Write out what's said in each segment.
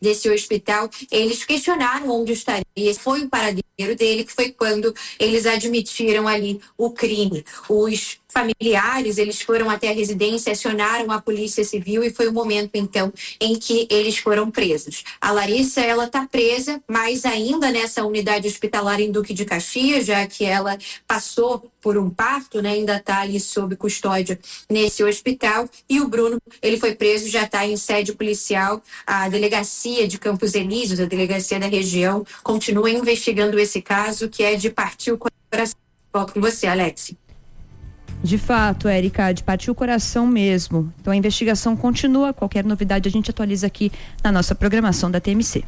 desse hospital, eles questionaram onde estaria. Foi o paradeiro dele, que foi quando eles admitiram ali o crime. Os familiares, eles foram até a residência, acionaram a Polícia Civil e foi o momento, então, em que eles foram presos. A Larissa, ela está presa, mas ainda nessa unidade hospitalar em Duque de Caxias, já que ela passou por um parto, né, ainda está ali sob custódia nesse hospital. E o Bruno, ele foi preso, já está em sede policial. A delegacia de Campos Elíseos, a delegacia da região, continua investigando esse caso, que é de partir o coração. Volto com você, Alex. De fato, Érica, de partir o coração mesmo. Então a investigação continua. Qualquer novidade a gente atualiza aqui na nossa programação da TMC.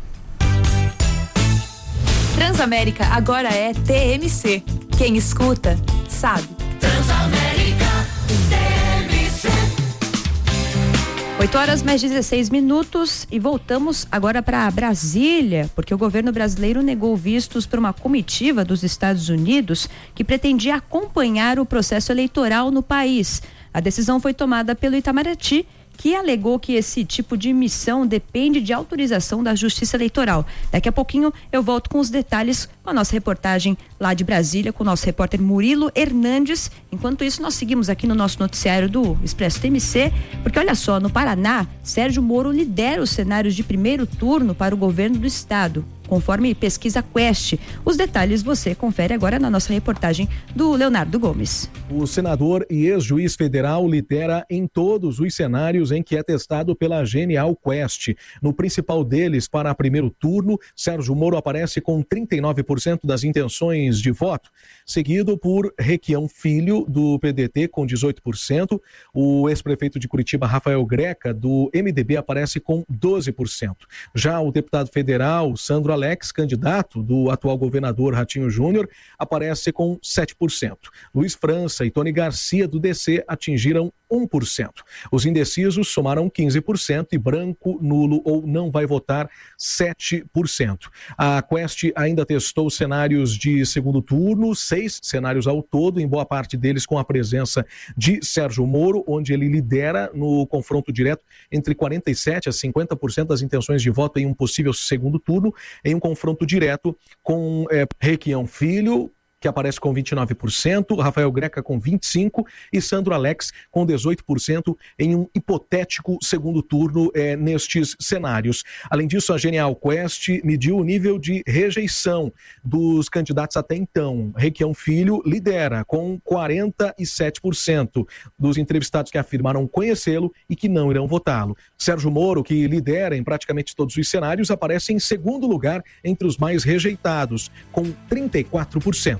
Transamérica agora é TMC. Quem escuta, sabe. Transamérica, TMC. 8h mais 16 e voltamos agora para Brasília, porque o governo brasileiro negou vistos para uma comitiva dos Estados Unidos que pretendia acompanhar o processo eleitoral no país. A decisão foi tomada pelo Itamaraty, que alegou que esse tipo de missão depende de autorização da Justiça Eleitoral. Daqui a pouquinho eu volto com os detalhes com a nossa reportagem lá de Brasília, com o nosso repórter Murilo Hernandes. Enquanto isso, nós seguimos aqui no nosso noticiário do Expresso TMC, porque olha só, no Paraná, Sérgio Moro lidera os cenários de primeiro turno para o governo do estado, conforme pesquisa Quest. Os detalhes você confere agora na nossa reportagem do Leonardo Gomes. O senador e ex-juiz federal lidera em todos os cenários em que é testado pela Genial Quest. No principal deles, para primeiro turno, Sérgio Moro aparece com 39% das intenções de voto, seguido por Requião Filho, do PDT, com 18%. O ex-prefeito de Curitiba, Rafael Greca, do MDB, aparece com 12%. Já o deputado federal, Sandro Alex, candidato do atual governador Ratinho Júnior, aparece com 7%. Luiz França e Tony Garcia, do DC, atingiram 1%. Os indecisos somaram 15% e branco, nulo ou não vai votar 7%. A Quest ainda testou cenários de segundo turno, 6 cenários ao todo, em boa parte deles com a presença de Sérgio Moro, onde ele lidera no confronto direto entre 47% a 50% das intenções de voto em um possível segundo turno, em um confronto direto com Requião Filho, que aparece com 29%, Rafael Greca com 25% e Sandro Alex com 18% em um hipotético segundo turno nestes cenários. Além disso, a Genial Quest mediu o nível de rejeição dos candidatos até então. Requião Filho lidera com 47% dos entrevistados que afirmaram conhecê-lo e que não irão votá-lo. Sérgio Moro, que lidera em praticamente todos os cenários, aparece em segundo lugar entre os mais rejeitados, com 34%.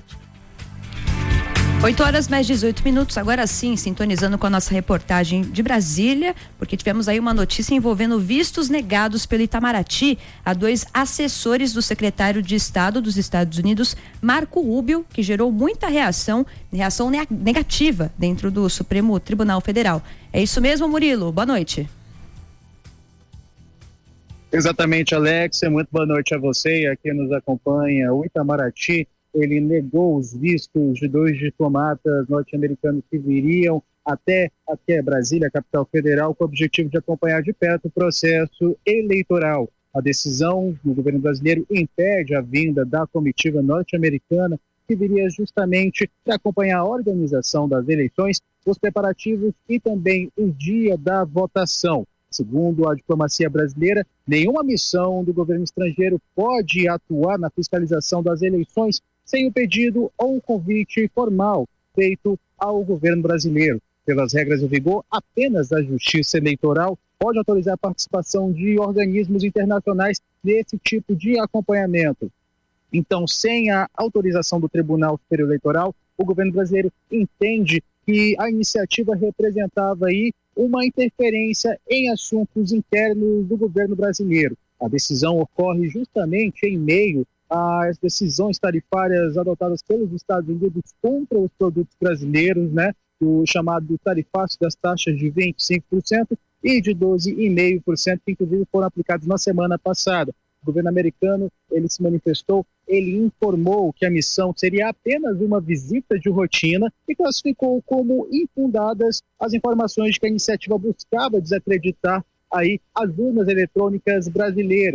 8h mais 18, agora sim, sintonizando com a nossa reportagem de Brasília, porque tivemos aí uma notícia envolvendo vistos negados pelo Itamaraty a 2 assessores do secretário de Estado dos Estados Unidos, Marco Rubio, que gerou muita reação negativa dentro do Supremo Tribunal Federal. É isso mesmo, Murilo? Boa noite. Exatamente, Alexia, muito boa noite a você e a quem nos acompanha. O Itamaraty, ele negou os vistos de 2 diplomatas norte-americanos que viriam até Brasília, a capital federal, com o objetivo de acompanhar de perto o processo eleitoral. A decisão do governo brasileiro impede a vinda da comitiva norte-americana, que viria justamente para acompanhar a organização das eleições, os preparativos e também o dia da votação. Segundo a diplomacia brasileira, nenhuma missão do governo estrangeiro pode atuar na fiscalização das eleições sem o pedido ou um convite formal feito ao governo brasileiro. Pelas regras em vigor, apenas a Justiça Eleitoral pode autorizar a participação de organismos internacionais nesse tipo de acompanhamento. Então, sem a autorização do Tribunal Superior Eleitoral, o governo brasileiro entende que a iniciativa representava aí uma interferência em assuntos internos do governo brasileiro. A decisão ocorre justamente em meio às decisões tarifárias adotadas pelos Estados Unidos contra os produtos brasileiros, né? O chamado tarifácio das taxas de 25% e de 12,5%, que inclusive foram aplicados na semana passada. O governo americano, ele se manifestou, ele informou que a missão seria apenas uma visita de rotina e classificou como infundadas as informações de que a iniciativa buscava desacreditar aí as urnas eletrônicas brasileiras.